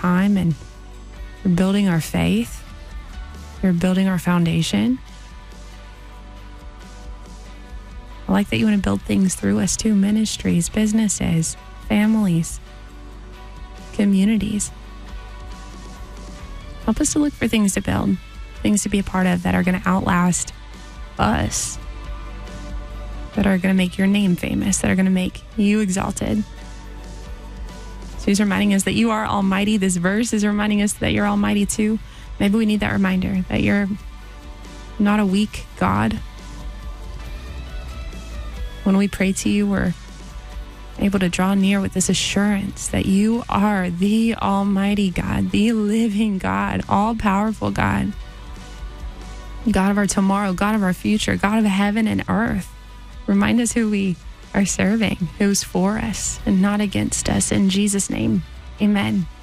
time and you're building our faith. You're building our foundation. I like that you want to build things through us too. Ministries, businesses, families, communities. Help us to look for things to build, things to be a part of that are going to outlast us, that are going to make your name famous, that are going to make you exalted. So he's reminding us that you are almighty. This verse is reminding us that you're almighty too. Maybe we need that reminder that you're not a weak God. When we pray to you, we're able to draw near with this assurance that you are the almighty God, the living God, all-powerful God, God of our tomorrow, God of our future, God of heaven and earth. Remind us who we are serving, who's for us and not against us. In Jesus' name, amen.